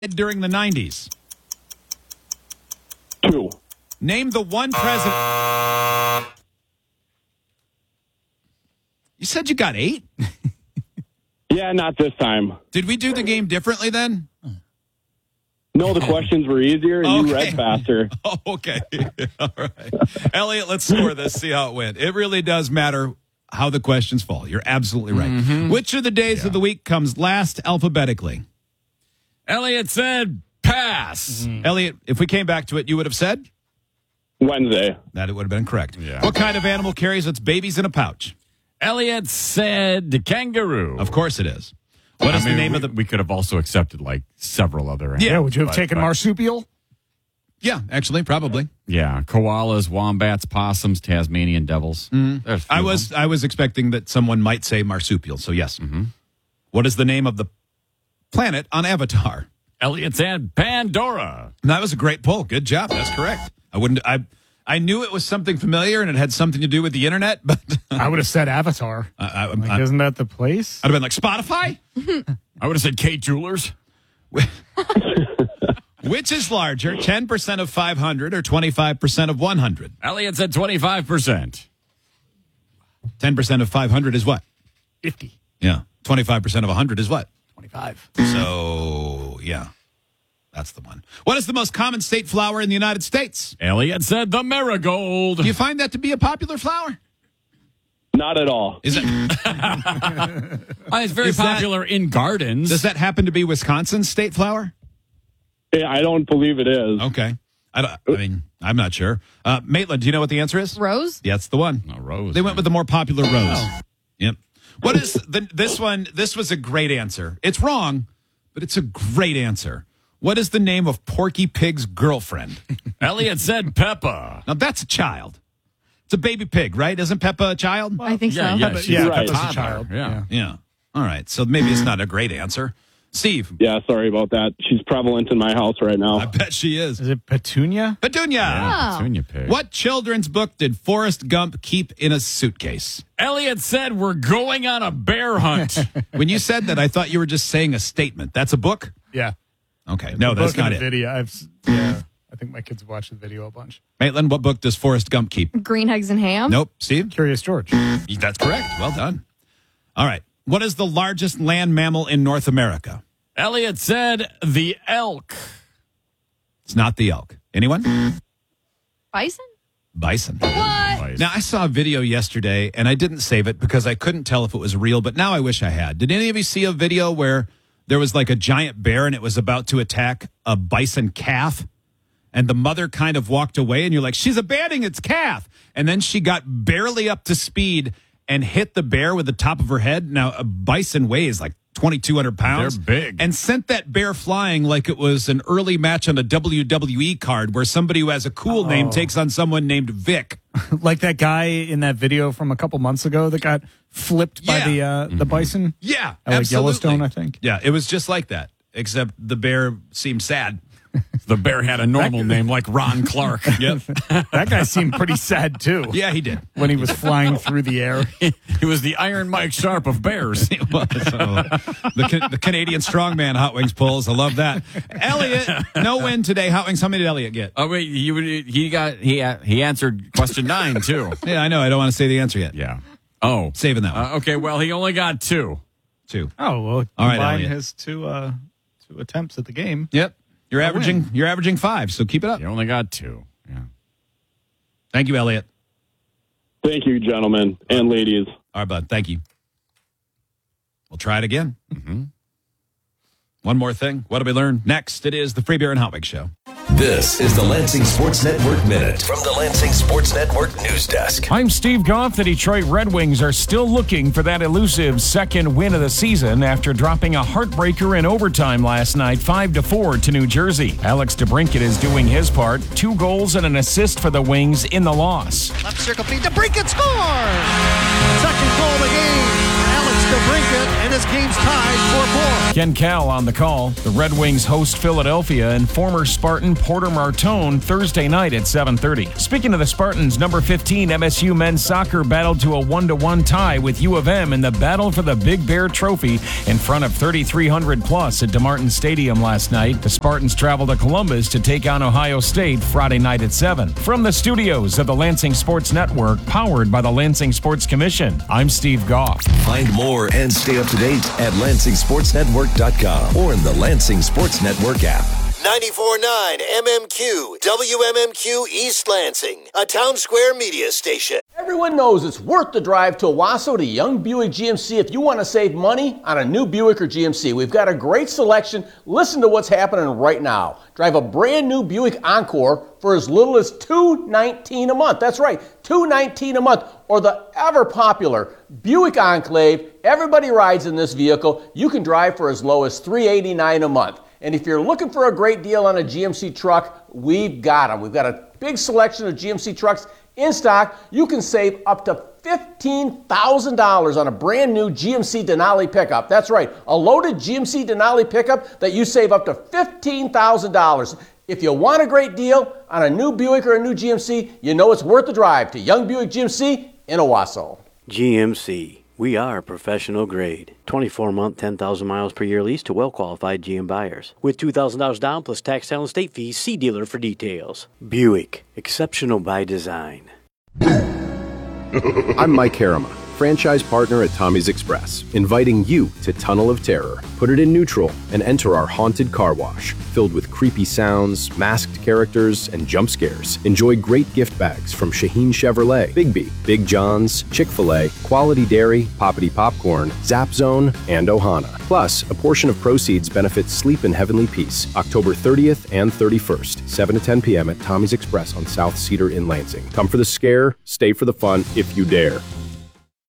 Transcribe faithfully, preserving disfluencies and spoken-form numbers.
during the nineties? Two. Name the one president. You said you got eight? Yeah, not this time. Did we do the game differently then? No, the questions were easier and Okay. you read faster. Oh, okay. All right. Elliot, let's score this, see how it went. It really does matter how the questions fall. You're absolutely right. Mm-hmm. Which of the days Yeah. of the week comes last alphabetically? Elliot said pass. Elliot, if we came back to it, you would have said Wednesday. that it would have been correct. Yeah. What kind of animal carries its babies in a pouch? Elliot said kangaroo. Of course it is. What is I mean, the name we, of the... We could have also accepted like several other animals. Yeah, Yeah, would you have but- taken but- marsupial? Yeah, actually, probably. Yeah, koalas, wombats, possums, Tasmanian devils. There's a few I of was them. I was expecting that someone might say marsupial, so yes. Mm-hmm. What is the name of the planet on Avatar? Elliot said Pandora. And that was a great pull. Good job. That's correct. I wouldn't. I I knew it was something familiar and it had something to do with the internet, but I would have said Avatar. I, I, Like, I, isn't that the place? I'd have been like Spotify. I would have said Kate Jewelers. Which is larger, ten percent of five hundred or twenty-five percent of one hundred? Elliot said twenty-five percent. ten percent of five hundred is what? fifty. Yeah. twenty-five percent of one hundred is what? twenty-five. So, yeah. That's the one. What is the most common state flower in the United States? Elliot said the marigold. Do you find that to be a popular flower? Not at all. Is it? Uh, it's very Is that- popular in gardens. Does that happen to be Wisconsin's state flower? Yeah, I don't believe it is. Okay. I, don't, I mean, I'm not sure. Uh, Maitland, do you know what the answer is? Rose? Yeah, it's the one. A rose. They went with the more popular rose. Yep. What is the, this one? This was a great answer. It's wrong, but it's a great answer. What is the name of Porky Pig's girlfriend? Elliot said Peppa. Now, that's a child. It's a baby pig, right? Isn't Peppa a child? I think Yeah, so. yeah, Peppa- she's yeah, a Peppa's a toddler. child. Yeah. Yeah. All right. So maybe it's not a great answer. Steve, Yeah, sorry about that. She's prevalent in my house right now. I bet she is. Is it Petunia? Petunia. Yeah, Oh. Petunia pig. What children's book did Forrest Gump keep in a suitcase? Elliot said we're going on a bear hunt. When you said that, I thought you were just saying a statement. That's a book? Yeah. Okay. No, The that's book and not the it. Video. I've s- yeah. I think my kids watch the video a bunch. Maitland, what book does Forrest Gump keep? Green eggs and ham? Nope. Steve? Curious George. That's correct. Well done. All right. What is the largest land mammal in North America? Elliot said the elk. It's not the elk. Anyone? Bison? Bison. What? Now, I saw a video yesterday, and I didn't save it because I couldn't tell if it was real, but now I wish I had. Did any of you see a video where there was like a giant bear and it was about to attack a bison calf? And the mother kind of walked away, and you're like, she's abandoning its calf. And then she got barely up to speed and hit the bear with the top of her head. Now, a bison weighs like twenty-two hundred pounds. They're big. And sent that bear flying like it was an early match on a W W E card where somebody who has a cool name takes on someone named Vic. Like that guy in that video from a couple months ago that got flipped by Yeah. the uh, the bison. Yeah, At, like, absolutely. Yellowstone, I think. Yeah, it was just like that, except the bear seemed sad. The bear had a normal name like Ron Clark. Yep. That guy seemed pretty sad too. Yeah, he did. When he was flying through the air. He was the Iron Mike Sharp of bears. It was. So, the, Ca- the Canadian strongman Hot Wings pulls. I love that. Elliot, no win today. Hot Wings, how many did Elliot get? Oh wait, he would- he got he he answered question nine too. Yeah, I know. I don't want to say the answer yet. Yeah. Oh. Saving that one. Uh, okay. Well, he only got two. Two. Oh well, All right, combine Elliot. his two uh, two attempts at the game. Yep. You're A averaging. win. You're averaging five. So keep it up. He only got two. Yeah. Thank you, Elliot. Thank you, gentlemen and ladies. All right, bud. Thank you. We'll try it again. Mm-hmm. One more thing. What did we learn? Next, it is the Free Beer and Hot Wings Show. This is the Lansing Sports Network Minute from the Lansing Sports Network News Desk. I'm Steve Goff. The Detroit Red Wings are still looking for that elusive second win of the season after dropping a heartbreaker in overtime last night, five to four to New Jersey. Alex DeBrincat is doing his part, two goals and an assist for the Wings in the loss. Left circle feed. DeBrincat scores! Second goal of the game. Alex DeBrincat, and his game's tied four four. Ken Cal on the call. The Red Wings host Philadelphia and former Spartan Porter Martone Thursday night at seven thirty. Speaking of the Spartans, number fifteen M S U men's soccer battled to a one to one tie with U of M in the battle for the Big Bear Trophy in front of thirty-three hundred plus at DeMartin Stadium last night. The Spartans travel to Columbus to take on Ohio State Friday night at seven. From the studios of the Lansing Sports Network, powered by the Lansing Sports Commission, I'm Steve Goff. Find more and stay up to date at Lansing Sports Network dot com or in the Lansing Sports Network app. ninety-four point nine M M Q, W M M Q East Lansing, a Town Square media station. Everyone knows it's worth the drive to Owasso to Young Buick G M C if you want to save money on a new Buick or G M C. We've got a great selection. Listen to what's happening right now. Drive a brand new Buick Encore for as little as two hundred nineteen dollars a month. That's right, two hundred nineteen dollars a month. Or the ever popular Buick Enclave. Everybody rides in this vehicle. You can drive for as low as three hundred eighty-nine dollars a month. And if you're looking for a great deal on a G M C truck, we've got them. We've got a big selection of G M C trucks in stock. You can save up to fifteen thousand dollars on a brand new G M C Denali pickup. That's right, a loaded G M C Denali pickup that you save up to fifteen thousand dollars. If you want a great deal on a new Buick or a new G M C, you know it's worth the drive to Young Buick G M C in Owasso. G M C. We are professional grade. twenty-four month, ten thousand miles per year lease to well-qualified G M buyers. With two thousand dollars down plus tax, sale, and state fees, see dealer for details. Buick. Exceptional by design. I'm Mike Harriman, franchise partner at Tommy's Express, inviting you to Tunnel of Terror. Put it in neutral and enter our haunted car wash, filled with creepy sounds, masked characters, and jump scares. Enjoy great gift bags from Shaheen Chevrolet, Bigby, Big John's, Chick-fil-A, Quality Dairy, Poppity Popcorn, Zap Zone, and Ohana. Plus, a portion of proceeds benefits Sleep in Heavenly Peace, October thirtieth and thirty-first, seven to ten p.m. at Tommy's Express on South Cedar in Lansing. Come for the scare, stay for the fun if you dare.